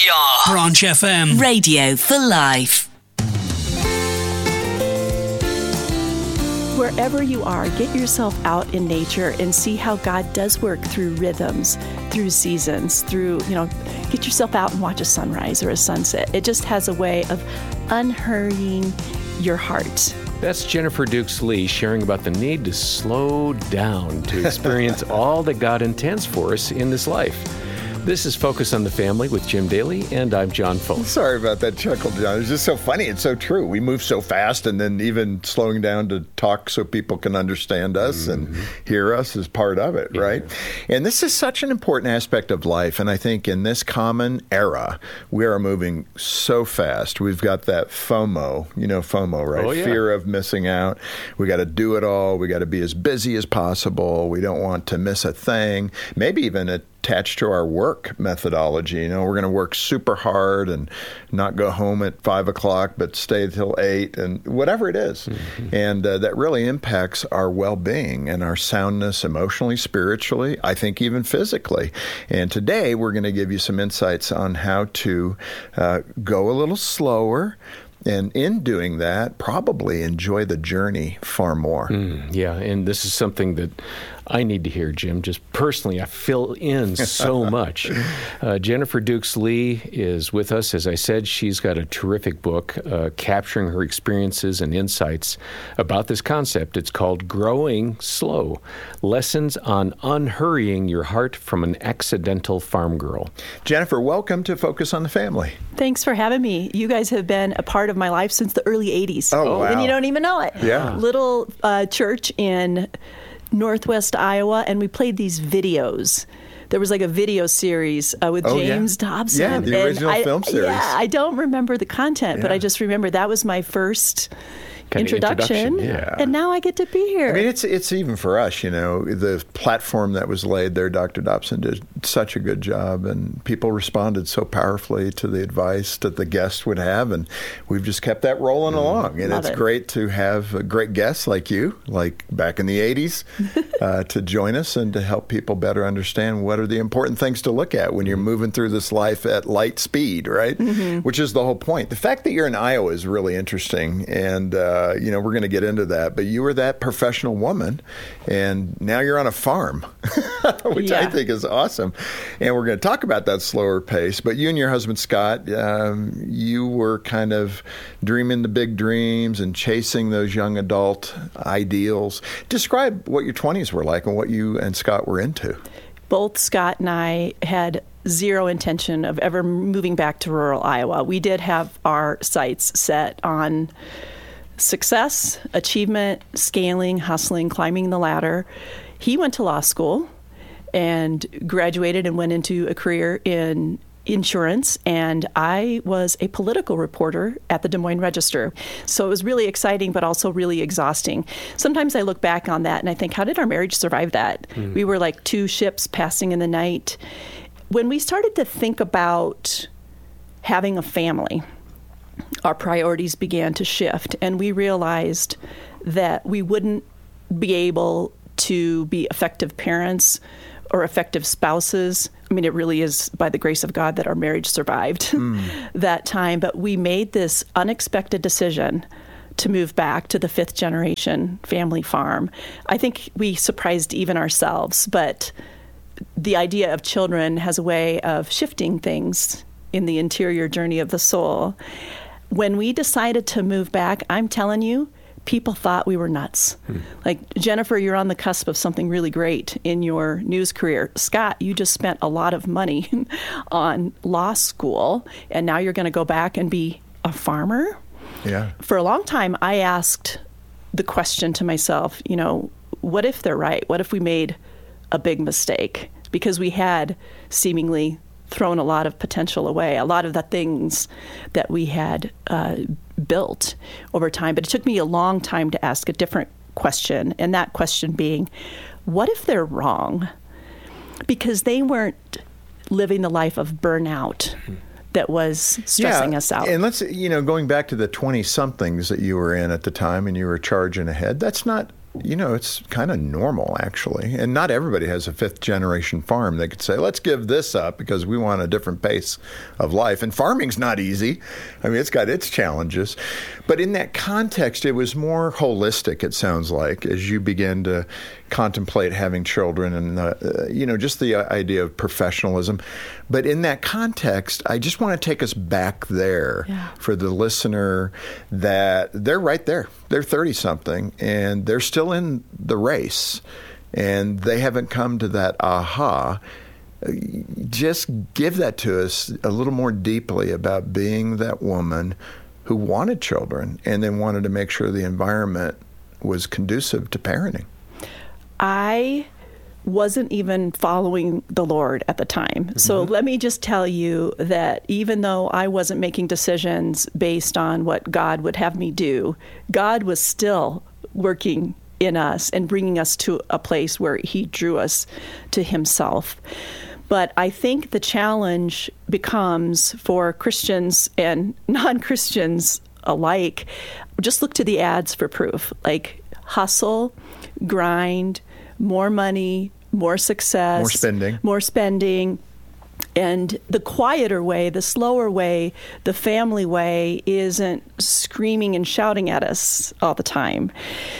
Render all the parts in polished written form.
We are Branch FM. Radio for life. Wherever you are, get yourself out in nature and see how God does work through rhythms, through seasons, get yourself out and watch a sunrise or a sunset. It just has a way of unhurrying your heart. That's Jennifer Dukes-Lee sharing about the need to slow down to experience all that God intends for us in this life. This is Focus on the Family with Jim Daly, and I'm John Folk. Sorry about that chuckle, John. It's just so funny. It's so true. We move so fast, and then even slowing down to talk so people can understand us and hear us is part of it, right? And this is such an important aspect of life, and I think in this common era, we are moving so fast. We've got that FOMO, FOMO, right? Oh, yeah. Fear of missing out. We got to do it all. We got to be as busy as possible. We don't want to miss a thing, maybe even attached to our work methodology. We're going to work super hard and not go home at 5 o'clock, but stay till 8 and whatever it is. And that really impacts our well-being and our soundness emotionally, spiritually, I think even physically. And today we're going to give you some insights on how to go a little slower, and in doing that, probably enjoy the journey far more. Yeah, and this is something that I need to hear, Jim. Just personally, I fill in so much. Jennifer Dukes-Lee is with us. As I said, she's got a terrific book capturing her experiences and insights about this concept. It's called Growing Slow, Lessons on Unhurrying Your Heart from an Accidental Farm Girl. Jennifer, welcome to Focus on the Family. Thanks for having me. You guys have been a part of my life since the early 80s. Oh, wow. And you don't even know it. Yeah. Little church in Northwest Iowa, and we played these videos. There was like a video series with James Dobson. Yeah, the original film series. Yeah, I don't remember the content, but I just remember that was my first introduction. Yeah. And now I get to be here. I mean, it's even for us, the platform that was laid there, Dr. Dobson did such a good job, and people responded so powerfully to the advice that the guest would have, and we've just kept that rolling along. And it's great to have great guests like you, like back in the 80s, to join us and to help people better understand what are the important things to look at when you're moving through this life at light speed, right? Which is the whole point. The fact that you're in Iowa is really interesting, and we're going to get into that, but you were that professional woman, and now you're on a farm, which I think is awesome. And we're going to talk about that slower pace, but you and your husband, Scott, you were kind of dreaming the big dreams and chasing those young adult ideals. Describe what your 20s were like and what you and Scott were into. Both Scott and I had zero intention of ever moving back to rural Iowa. We did have our sights set on success, achievement, scaling, hustling, climbing the ladder. He went to law school and graduated and went into a career in insurance, and I was a political reporter at the Des Moines Register. So it was really exciting, but also really exhausting. Sometimes I look back on that and I think, how did our marriage survive that? We were like two ships passing in the night. When we started to think about having a family, our priorities began to shift, and we realized that we wouldn't be able to be effective parents or effective spouses. I mean, it really is by the grace of God that our marriage survived that time, but we made this unexpected decision to move back to the 5th generation family farm. I think we surprised even ourselves, but the idea of children has a way of shifting things in the interior journey of the soul. When we decided to move back, I'm telling you, people thought we were nuts. Like, Jennifer, you're on the cusp of something really great in your news career. Scott, you just spent a lot of money on law school, and now you're going to go back and be a farmer? Yeah. For a long time, I asked the question to myself, what if they're right? What if we made a big mistake? Because we had seemingly thrown a lot of potential away, a lot of the things that we had built over time. But it took me a long time to ask a different question, and that question being, what if they're wrong? Because they weren't living the life of burnout that was stressing us out. And let's, going back to the 20-somethings that you were in at the time and you were charging ahead, that's not it's kind of normal, actually. And not everybody has a fifth-generation farm. They could say, let's give this up because we want a different pace of life. And farming's not easy. I mean, it's got its challenges. But in that context, it was more holistic, it sounds like, as you begin to contemplate having children and, just the idea of professionalism. But in that context, I just want to take us back there for the listener that they're right there. They're 30-something, and they're still in the race, and they haven't come to that aha. Just give that to us a little more deeply about being that woman who wanted children and then wanted to make sure the environment was conducive to parenting. I wasn't even following the Lord at the time. Mm-hmm. So let me just tell you that even though I wasn't making decisions based on what God would have me do, God was still working in us and bringing us to a place where he drew us to himself. But I think the challenge becomes for Christians and non-Christians alike, just look to the ads for proof, like hustle, grind, more money, more success, more spending. And the quieter way, the slower way, the family way isn't screaming and shouting at us all the time.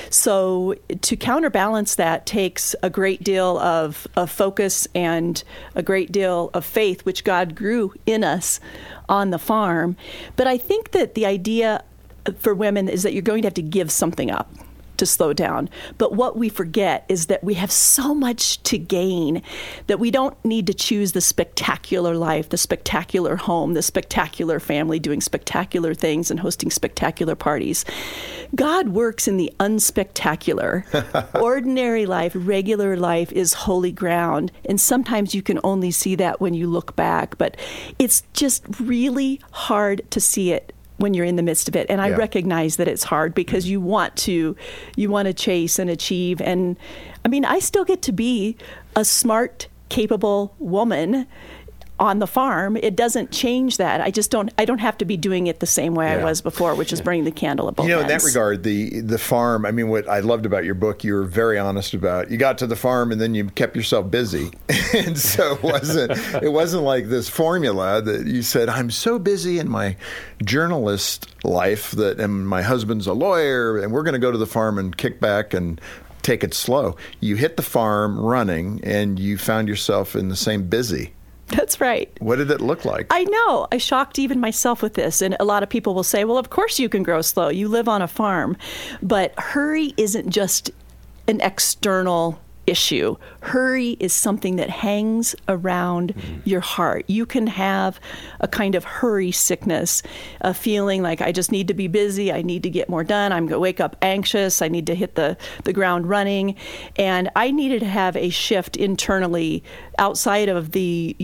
So to counterbalance that takes a great deal of focus and a great deal of faith, which God grew in us on the farm. But I think that the idea for women is that you're going to have to give something up to slow down. But what we forget is that we have so much to gain that we don't need to choose the spectacular life, the spectacular home, the spectacular family, doing spectacular things and hosting spectacular parties. God works in the unspectacular. Ordinary life, regular life is holy ground. And sometimes you can only see that when you look back. But it's just really hard to see it when you're in the midst of it. And I recognize that it's hard because you want to chase and achieve. And I mean, I still get to be a smart, capable woman on the farm. It doesn't change that. I don't have to be doing it the same way I was before, which is burning the candle at both ends. In that regard, the farm, I mean, what I loved about your book, you were very honest about, you got to the farm and then you kept yourself busy. And so it wasn't like this formula that you said, I'm so busy in my journalist life and my husband's a lawyer and we're going to go to the farm and kick back and take it slow. You hit the farm running and you found yourself in the same busy. That's right. What did it look like? I know. I shocked even myself with this. And a lot of people will say, well, of course you can grow slow. You live on a farm. But hurry isn't just an external issue. Hurry is something that hangs around your heart. You can have a kind of hurry sickness, a feeling like I just need to be busy. I need to get more done. I'm going to wake up anxious. I need to hit the ground running. And I needed to have a shift internally outside of the,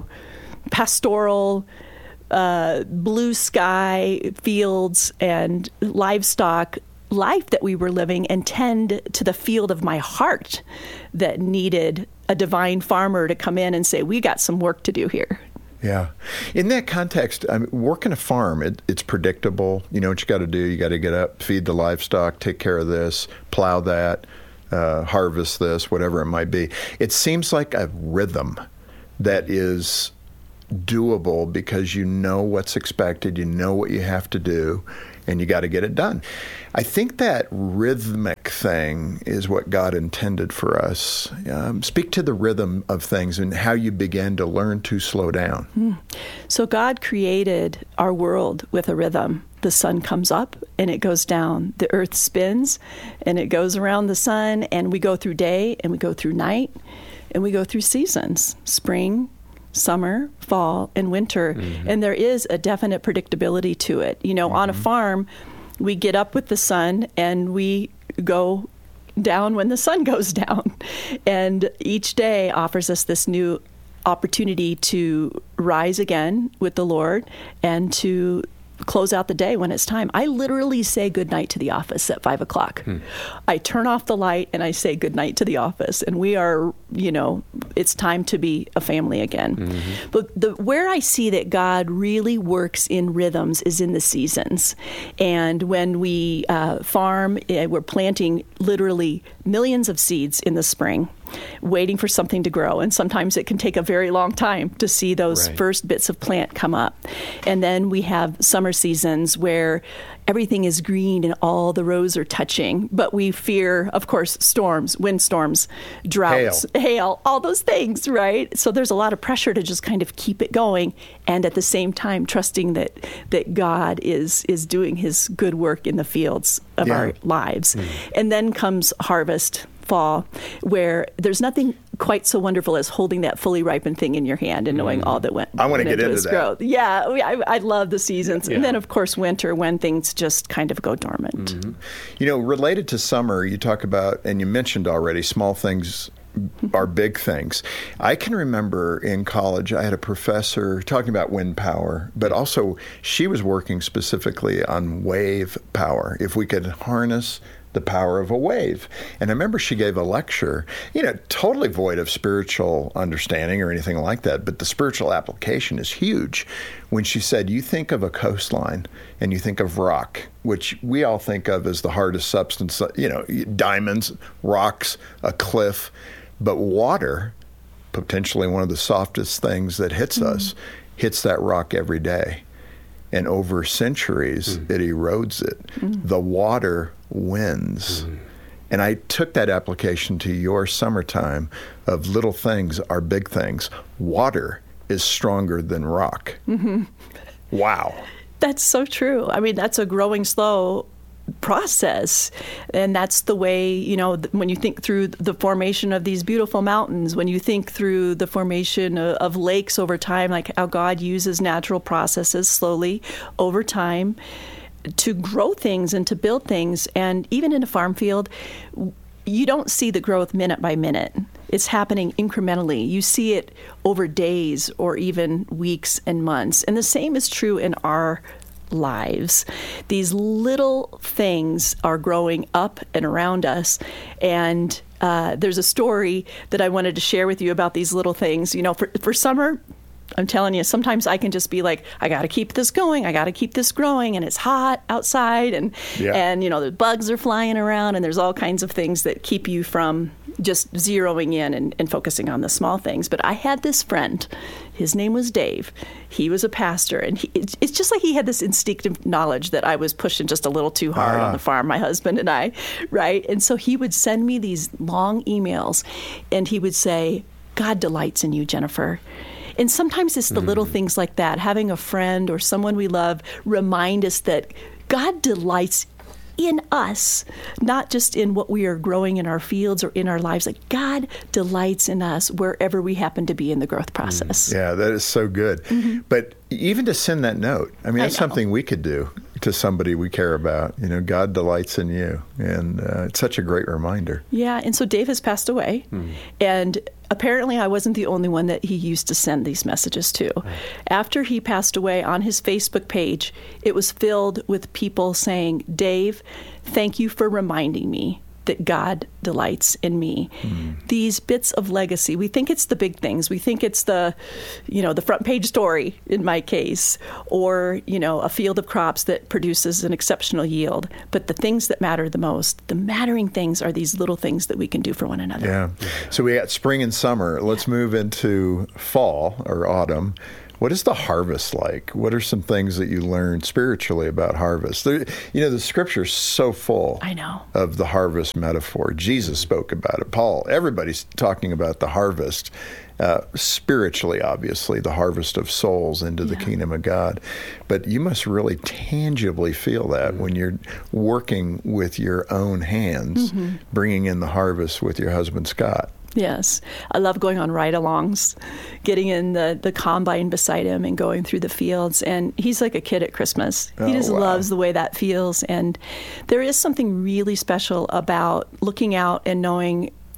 pastoral, blue sky fields and livestock life that we were living and tend to the field of my heart that needed a divine farmer to come in and say, we got some work to do here. Yeah. In that context, working a farm, it's predictable. You know what you got to do. You got to get up, feed the livestock, take care of this, plow that, harvest this, whatever it might be. It seems like a rhythm that is doable because you know what's expected, you know what you have to do, and you got to get it done. I think that rhythmic thing is what God intended for us. Speak to the rhythm of things and how you began to learn to slow down. So God created our world with a rhythm. The sun comes up and it goes down. The earth spins and it goes around the sun, and we go through day and we go through night and we go through seasons, spring, summer, fall, and winter. Mm-hmm. And there is a definite predictability to it. On a farm, we get up with the sun and we go down when the sun goes down. And each day offers us this new opportunity to rise again with the Lord and to close out the day when it's time. I literally say goodnight to the office at 5 o'clock. I turn off the light and I say goodnight to the office. And we are, it's time to be a family again. But where I see that God really works in rhythms is in the seasons. And when we farm, we're planting literally millions of seeds in the spring, waiting for something to grow. And sometimes it can take a very long time to see those first bits of plant come up. And then we have summer seasons where everything is green and all the rows are touching. But we fear, of course, storms, windstorms, droughts, hail, all those things, right? So there's a lot of pressure to just kind of keep it going. And at the same time, trusting that God is doing his good work in the fields of our lives. And then comes harvest, fall, where there's nothing quite so wonderful as holding that fully ripened thing in your hand and knowing all that went I want to get into its that. growth. Yeah, I love the seasons. And then, of course, winter, when things just kind of go dormant. Related to summer, you talk about, and you mentioned already, small things are big things. I can remember in college, I had a professor talking about wind power, but also she was working specifically on wave power. If we could harness the power of a wave. And I remember she gave a lecture, totally void of spiritual understanding or anything like that, but the spiritual application is huge. When she said, you think of a coastline and you think of rock, which we all think of as the hardest substance, diamonds, rocks, a cliff, but water, potentially one of the softest things that hits us, hits that rock every day. And over centuries, it erodes it. The water wins. And I took that application to your summertime of little things are big things. Water is stronger than rock. Wow. That's so true. I mean, that's a growing slow process. And that's the way, when you think through the formation of these beautiful mountains, when you think through the formation of lakes over time, like how God uses natural processes slowly over time to grow things and to build things. And even in a farm field, you don't see the growth minute by minute. It's happening incrementally. You see it over days or even weeks and months. And the same is true in our lives. These little things are growing up and around us. And there's a story that I wanted to share with you about these little things. For summer, I'm telling you, sometimes I can just be like, I got to keep this going. I got to keep this growing. And it's hot outside. And the bugs are flying around. And there's all kinds of things that keep you from just zeroing in and focusing on the small things. But I had this friend. His name was Dave. He was a pastor. And it's just like he had this instinctive knowledge that I was pushing just a little too hard on the farm, my husband and I, right? And so he would send me these long emails. And he would say, God delights in you, Jennifer. And sometimes it's the little things like that. Having a friend or someone we love remind us that God delights in us, not just in what we are growing in our fields or in our lives. Like God delights in us wherever we happen to be in the growth process. Yeah, that is so good. But even to send that note, I mean, that's something we could do to somebody we care about. God delights in you. And it's such a great reminder. Yeah, and so Dave has passed away. And apparently I wasn't the only one that he used to send these messages to. After he passed away, on his Facebook page, it was filled with people saying, Dave, thank you for reminding me that God delights in me. These bits of legacy, we think it's the big things. We think it's the front page story in my case, or, a field of crops that produces an exceptional yield. But the things that matter the most, the mattering things are these little things that we can do for one another. Yeah. So we got spring and summer. Let's move into fall or autumn. What is the harvest like? What are some things that you learned spiritually about harvest? The scripture's so full of the harvest metaphor. Jesus spoke about it. Paul, everybody's talking about the harvest. Spiritually, obviously, the harvest of souls into the kingdom of God. But you must really tangibly feel that when you're working with your own hands, bringing in the harvest with your husband, Scott. Yes. I love going on ride-alongs, getting in the combine beside him and going through the fields. And he's like a kid at Christmas. He just loves the way that feels. And there is something really special about looking out and knowing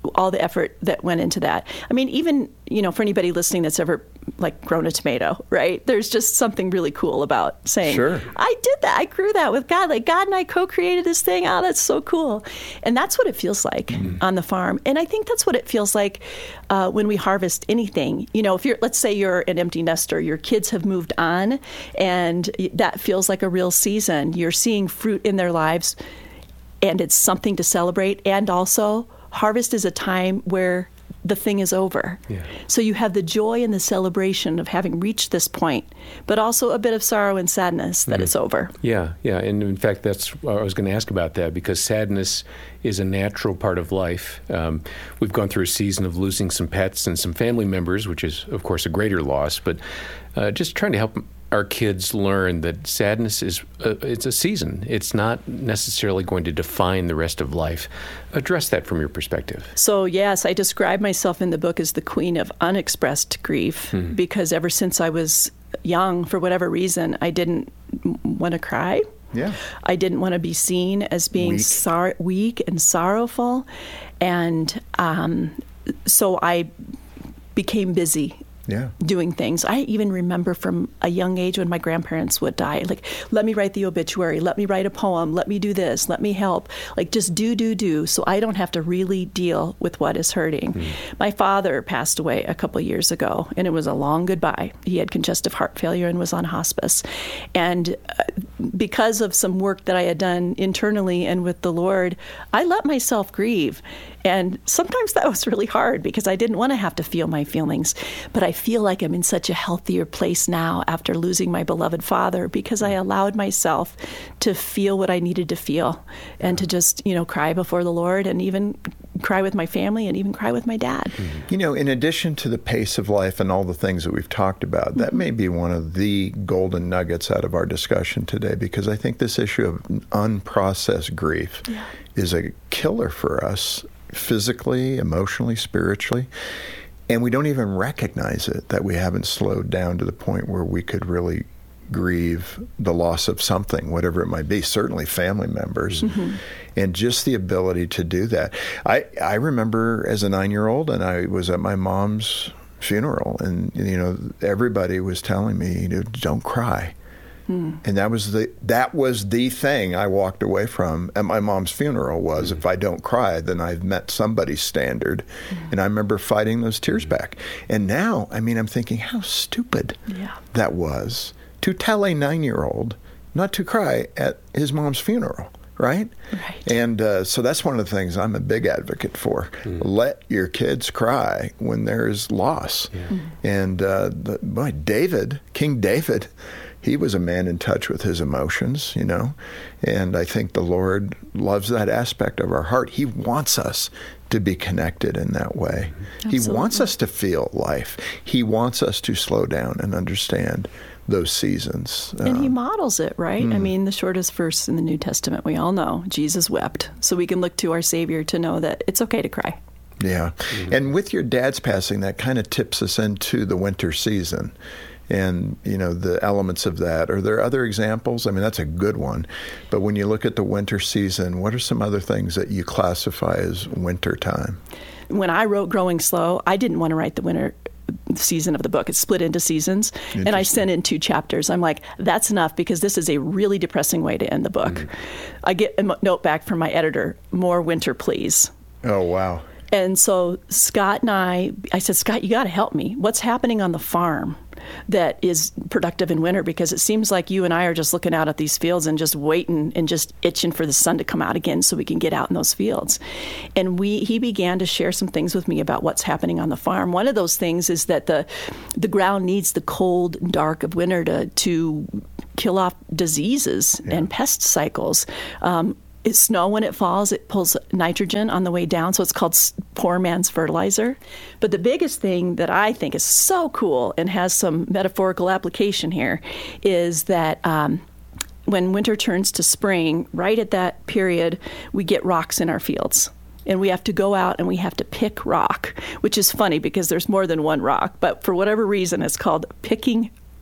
all the effort that went into that. I mean, even, for anybody listening that's ever grown a tomato, right? There's just something really cool about saying, sure, I did that. I grew that with God. God and I co-created this thing. Oh, that's so cool. And that's what it feels like on the farm. And I think that's what it feels like when we harvest anything. If let's say you're an empty nester, your kids have moved on, and that feels like a real season. You're seeing fruit in their lives, and it's something to celebrate. And also, harvest is a time where the thing is over. Yeah. So you have the joy and the celebration of having reached this point, but also a bit of sorrow and sadness that it's over. Yeah. And in fact, that's what I was going to ask about that, because sadness is a natural part of life. We've gone through a season of losing some pets and some family members, which is, of course, a greater loss, but just trying to help our kids learn that sadness it's a season. It's not necessarily going to define the rest of life. Address that from your perspective. So yes, I describe myself in the book as the queen of unexpressed grief, because ever since I was young, for whatever reason, I didn't want to cry. Yeah. I didn't want to be seen as being weak and sorrowful. And so I became busy. Yeah. Doing things. I even remember from a young age when my grandparents would die, let me write the obituary, let me write a poem, let me do this, let me help, just do, so I don't have to really deal with what is hurting. My father passed away a couple years ago, and it was a long goodbye. He had congestive heart failure and was on hospice. And because of some work that I had done internally and with the Lord, I let myself grieve. And sometimes that was really hard because I didn't want to have to feel my feelings. But I feel like I'm in such a healthier place now after losing my beloved father, because I allowed myself to feel what I needed to feel and to just, cry before the Lord, and even cry with my family, and even cry with my dad. In addition to the pace of life and all the things that we've talked about, that may be one of the golden nuggets out of our discussion today, because I think this issue of unprocessed grief is a killer for us, physically, emotionally, spiritually. And we don't even recognize it, that we haven't slowed down to the point where we could really grieve the loss of something, whatever it might be, certainly family members, and just the ability to do that. I remember as a 9-year-old, and I was at my mom's funeral, and everybody was telling me, don't cry. And that was the thing I walked away from at my mom's funeral was, if I don't cry, then I've met somebody's standard. And I remember fighting those tears back. And now, I'm thinking how stupid that was to tell a 9-year-old not to cry at his mom's funeral. Right? And so that's one of the things I'm a big advocate for. Let your kids cry when there's loss. And King David, he was a man in touch with his emotions, and I think the Lord loves that aspect of our heart. He wants us to be connected in that way. Absolutely. He wants us to feel life. He wants us to slow down and understand those seasons. And he models it, right? The shortest verse in the New Testament, we all know, Jesus wept. So we can look to our Savior to know that it's okay to cry. Yeah. And with your dad's passing, that kind of tips us into the winter season. And, the elements of that. Are there other examples? That's a good one. But when you look at the winter season, what are some other things that you classify as winter time? When I wrote Growing Slow, I didn't want to write the winter season of the book. It's split into seasons. And I sent in 2 chapters. I'm like, that's enough, because this is a really depressing way to end the book. I get a note back from my editor, more winter, please. Oh, wow. And so Scott and I said, Scott, you got to help me. What's happening on the farm that is productive in winter? Because it seems like you and I are just looking out at these fields and just waiting and just itching for the sun to come out again so we can get out in those fields. And he began to share some things with me about what's happening on the farm. One of those things is that the ground needs the cold and dark of winter to kill off diseases and pest cycles. Snow, when it falls, it pulls nitrogen on the way down, so it's called poor man's fertilizer. But the biggest thing that I think is so cool and has some metaphorical application here is that when winter turns to spring, right at that period, we get rocks in our fields. And we have to go out and we have to pick rock, which is funny because there's more than one rock. But for whatever reason, it's called picking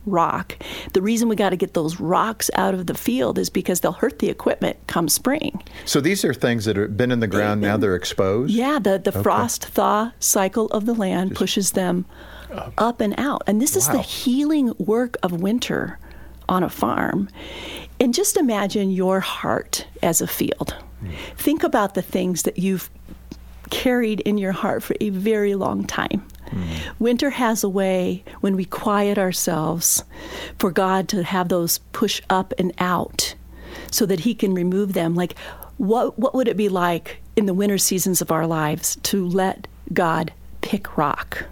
rock. The reason we got to get those rocks out of the field is because they'll hurt the equipment come spring. So these are things that have been in the ground, now they're exposed? Yeah, the frost-thaw cycle of the land pushes them up and out. And this is the healing work of winter on a farm. And just imagine your heart as a field. Think about the things that you've carried in your heart for a very long time. Winter has a way, when we quiet ourselves, for God to have those push up and out so that he can remove them. Like, what would it be like in the winter seasons of our lives to let God pick rock?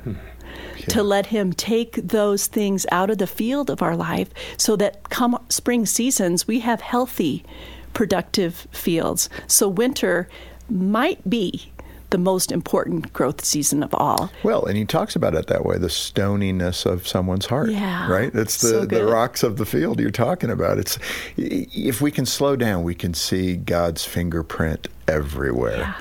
To let him take those things out of the field of our life so that come spring seasons, we have healthy, productive fields. So winter might be the most important growth season of all. Well, and he talks about it that way, the stoniness of someone's heart, right? It's the rocks of the field you're talking about. It's if we can slow down, we can see God's fingerprint everywhere. Yeah.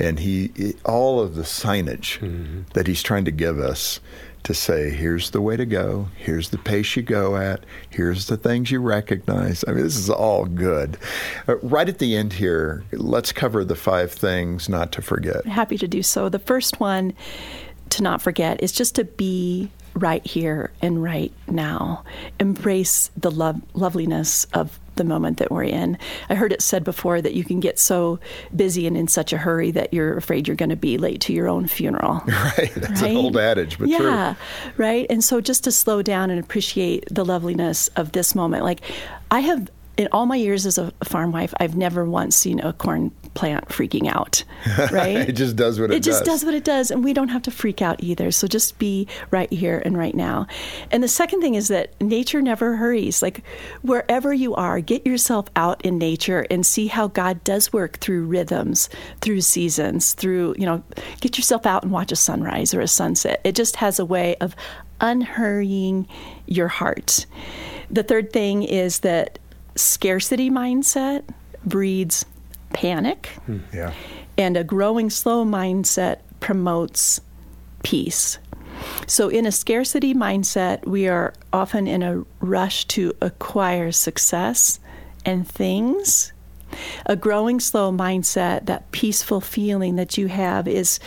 And all of the signage that he's trying to give us to say, here's the way to go, here's the pace you go at, here's the things you recognize. I mean, this is all good. Right at the end here, let's cover the 5 things not to forget. Happy to do so. The first one to not forget is just to be right here and right now. Embrace the loveliness of the moment that we're in. I heard it said before that you can get so busy and in such a hurry that you're afraid you're going to be late to your own funeral. Right. That's an old adage, but true. Yeah, right. And so just to slow down and appreciate the loveliness of this moment. Like, I have, in all my years as a farm wife, I've never once seen a corn plant freaking out, right? It just does what it does. It just does what it does, and we don't have to freak out either. So just be right here and right now. And the second thing is that nature never hurries. Like, wherever you are, get yourself out in nature and see how God does work through rhythms, through seasons, through, get yourself out and watch a sunrise or a sunset. It just has a way of unhurrying your heart. The third thing is that scarcity mindset breeds panic, and a growing slow mindset promotes peace. So in a scarcity mindset, we are often in a rush to acquire success and things. A growing slow mindset, that peaceful feeling that you have, is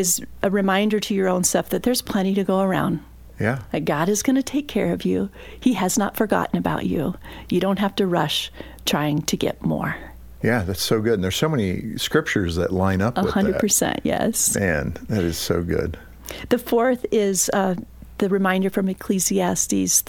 a reminder to your own self that there's plenty to go around. Yeah. That God is going to take care of you. He has not forgotten about you. You don't have to rush trying to get more. Yeah, that's so good. And there's so many scriptures that line up with that. 100%, yes. Man, that is so good. The fourth is the reminder from Ecclesiastes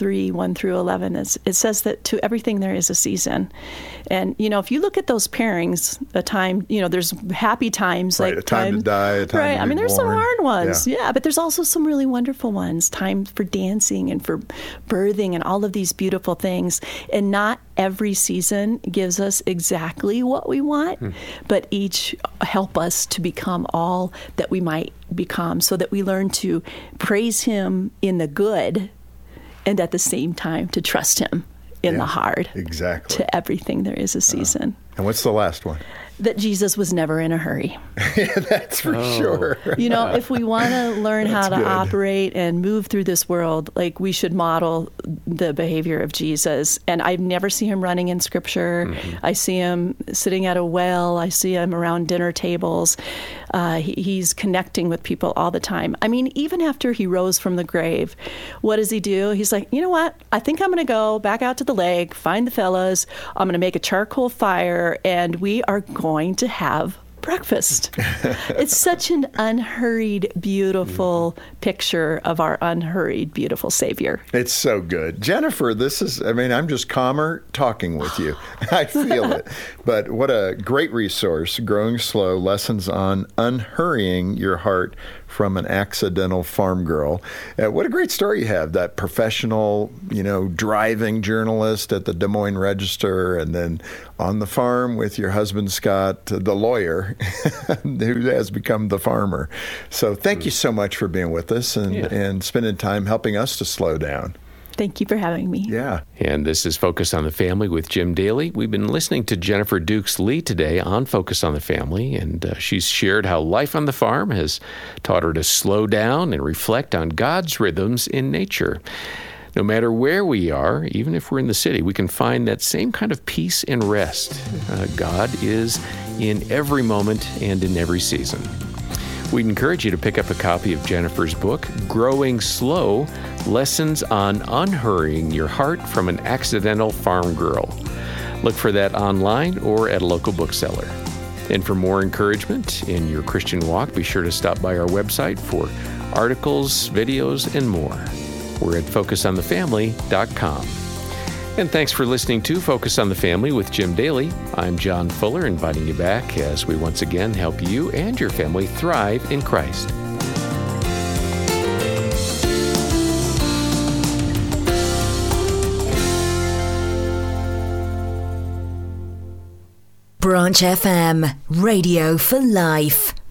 3:1-11. It says that to everything there is a season. And, if you look at those pairings, a time, there's happy times. Right, like a time to die, a time to be there's some born. hard ones. Yeah, but there's also some really wonderful ones. Time for dancing and for birthing and all of these beautiful things. And not every season gives us exactly what we want, but each help us to become all that we might become, so that we learn to praise him in the good and at the same time to trust him in the hard. Exactly. To everything there is a season. And what's the last one? That Jesus was never in a hurry. Yeah, that's for sure. If we want to learn how to operate and move through this world, like, we should model the behavior of Jesus. And I never see him running in Scripture. I see him sitting at a well. I see him around dinner tables. He's connecting with people all the time. I mean, even after he rose from the grave, what does he do? He's like, you know what? I think I'm going to go back out to the lake, find the fellas. I'm going to make a charcoal fire, and we are going to have breakfast. It's such an unhurried, beautiful picture of our unhurried, beautiful Savior. It's so good. Jennifer, I'm just calmer talking with you. I feel it. But what a great resource, Growing Slow, Lessons on Unhurrying Your Heart from an Accidental Farm Girl. What a great story you have, that professional, driving journalist at the Des Moines Register, and then on the farm with your husband, Scott, the lawyer, who has become the farmer. So thank you so much for being with us and spending time helping us to slow down. Thank you for having me. Yeah. And this is Focus on the Family with Jim Daly. We've been listening to Jennifer Dukes Lee today on Focus on the Family, and she's shared how life on the farm has taught her to slow down and reflect on God's rhythms in nature. No matter where we are, even if we're in the city, we can find that same kind of peace and rest. God is in every moment and in every season. We'd encourage you to pick up a copy of Jennifer's book, Growing Slow, Lessons on Unhurrying Your Heart from an Accidental Farm Girl. Look for that online or at a local bookseller. And for more encouragement in your Christian walk, be sure to stop by our website for articles, videos, and more. We're at FocusOnTheFamily.com. And thanks for listening to Focus on the Family with Jim Daly. I'm John Fuller, inviting you back as we once again help you and your family thrive in Christ. Branch FM, Radio for Life.